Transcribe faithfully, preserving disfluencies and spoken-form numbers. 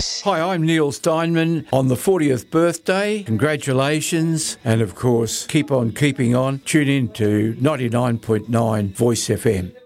Hi, I'm Neil Steinman on the fortieth birthday. Congratulations. And of course, keep on keeping on. Tune in to ninety-nine point nine Voice F M.